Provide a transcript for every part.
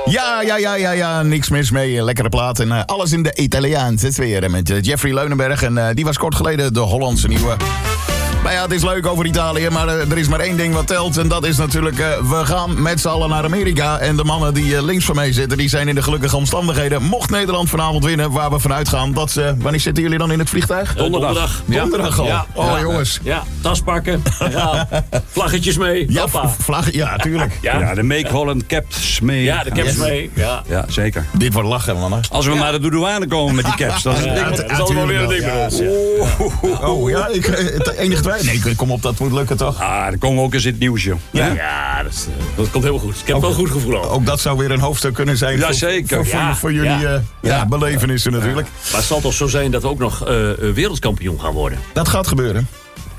Ja, niks mis mee. Lekkere plaat en alles in de Italiaanse sfeer. Met Jeffrey Leunenberg en die was kort geleden de Hollandse nieuwe. Maar ja, het is leuk over Italië, maar er is maar één ding wat telt. En dat is natuurlijk, we gaan met z'n allen naar Amerika. En de mannen die links van mij zitten, die zijn in de gelukkige omstandigheden. Mocht Nederland vanavond winnen, waar we vanuit gaan, dat ze... Wanneer zitten jullie dan in het vliegtuig? Donderdag. Donderdag al? Ja. Oh, jongens. Ja, tas pakken. Ja. Vlaggetjes mee. Ja, ja, tuurlijk. Ja, de Make Holland caps mee. Ja, de caps mee. Ja, zeker. Dit wordt lachen, mannen. Als we maar de douane komen met die caps, dan is het ding. dat is allemaal weer een ding met ons. Oh, ja, het enige twijfel. Nee, kom op, dat moet lukken toch? Dan komen we ook eens in het nieuws, joh. Ja, dat komt helemaal goed. Ik heb wel een goed gevoel over. Ook dat zou weer een hoofdstuk kunnen zijn. Ja, zeker. Voor jullie belevenissen natuurlijk. Maar het zal toch zo zijn dat we ook nog wereldkampioen gaan worden? Dat gaat gebeuren.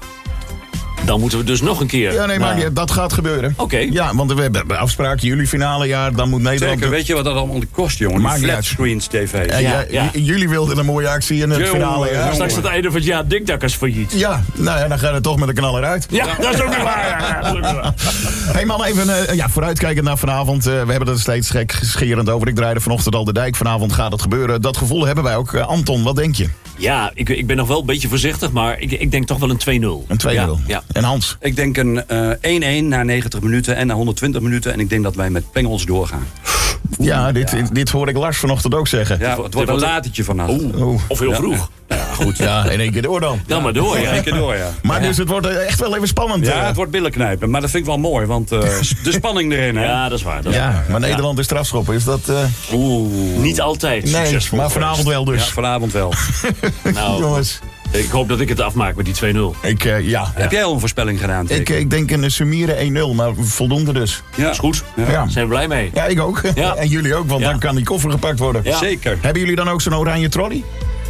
Dan moeten we dus nog een keer... Ja, nee, maar dat gaat gebeuren. Oké. Ja, want we hebben afspraken, jullie finale jaar, dan moet Nederland... Zeker, weet je wat dat allemaal kost, jongen? Maakt niet uit. Flatscreens tv's. Jullie wilden een mooie actie in het finale jaar. Straks het einde van het jaar dikdakkers failliet. Ja, nou ja, dan gaat het toch met een knaller uit. Ja, dat is ook niet waar. Hey man, even vooruitkijkend naar vanavond. We hebben het er steeds gekscherend over. Ik draaide vanochtend al de dijk. Vanavond gaat het gebeuren. Dat gevoel hebben wij ook. Anton, wat denk je? Ja, ik ben nog wel een beetje voorzichtig, maar ik denk toch wel een 2-0. Een 2-0. Ja. En Hans? Ik denk een 1-1 na 90 minuten en na 120 minuten. En ik denk dat wij met pengels doorgaan. Ja, dit hoorde ik Lars vanochtend ook zeggen. Ja, het wordt een latertje vannacht. Of heel vroeg. Ja, goed. Ja, in één keer door dan. Dan maar door, ja. Eén keer door, ja. Maar dus het wordt echt wel even spannend. Ja, het wordt billen knijpen. Maar dat vind ik wel mooi, want de spanning erin, hè. Ja, dat is waar. Maar Nederland is strafschoppen, is dat... Niet altijd succesvol. Maar vanavond wel dus. Ja, vanavond wel. Nou, jongens. Ik hoop dat ik het afmaak met die 2-0. Heb jij al een voorspelling gedaan? Ik denk een summiere 1-0, maar voldoende dus. Ja. Is goed. Ja. Zijn we blij mee? Ja, ik ook. Ja. En jullie ook, want dan kan die koffer gepakt worden. Ja. Zeker. Hebben jullie dan ook zo'n oranje trolley?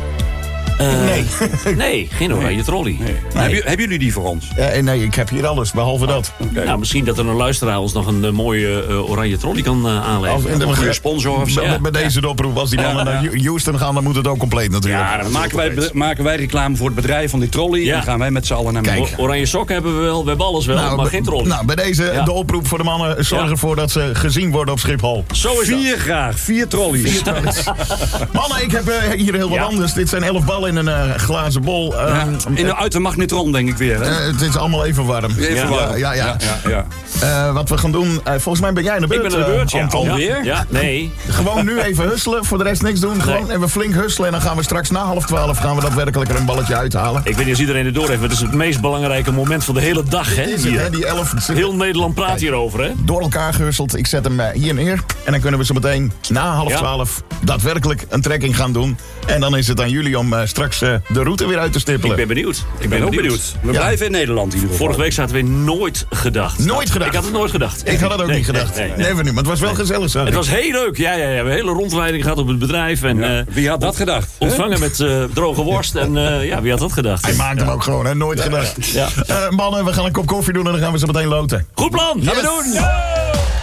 Nee, geen oranje trolley. Nee. Hebben jullie die voor ons? Nee, ik heb hier alles, behalve dat. Okay. Nou, misschien dat er een luisteraar ons nog een mooie oranje trolley kan aanleveren. Een goede sponsor of zo. Bij deze oproep, als die mannen naar Houston gaan, dan moet het ook compleet natuurlijk. Ja, dan maken wij reclame voor het bedrijf van die trolley. Ja. En dan gaan wij met z'n allen naar Kijk. Oranje sokken hebben we wel, we hebben alles wel, maar geen trolley. Nou, bij deze de oproep voor de mannen. Zorg ervoor dat ze gezien worden op Schiphol. Zo is 4 graag, 4 trolleys. Mannen, ik heb hier heel wat anders. Dit zijn 11 ballen in een glazen bol. Uit de magnetron, denk ik weer. Hè? Het is allemaal even warm. Even warm. Ja. Wat we gaan doen, volgens mij ben jij aan de beurt. Ik ben aan de beurt, ja. Anton. Alweer? Ja, nee. Gewoon nu even husselen, voor de rest niks doen. Gewoon even flink husselen en dan gaan we straks na 11:30 gaan we daadwerkelijk er een balletje uithalen. Ik weet niet of iedereen het door heeft, maar het is het meest belangrijke moment van de hele dag, hè? Is het, hè? Die 11. Heel Nederland praat hierover, hè? Door elkaar gehusseld. Ik zet hem hier neer. En dan kunnen we zo meteen na 11:30 daadwerkelijk een trekking gaan doen. En dan is het aan jullie om straks de route weer uit te stippelen. Ik ben benieuwd. Ik ben ook benieuwd. We blijven in Nederland in ieder geval. Vorige week zaten we nooit gedacht. Nooit gedacht? Ik had het nooit gedacht. Ik had het ook niet gedacht. Nee, maar het was wel gezellig, zo. Het was heel leuk. Ja. We hebben een hele rondleiding gehad op het bedrijf. En, Wie had dat gedacht? Ontvangen met droge worst. En wie had dat gedacht? Hij maakt hem ook gewoon, hè? Nooit gedacht. Ja. Mannen, we gaan een kop koffie doen en dan gaan we zo meteen loten. Goed plan. Gaan we doen.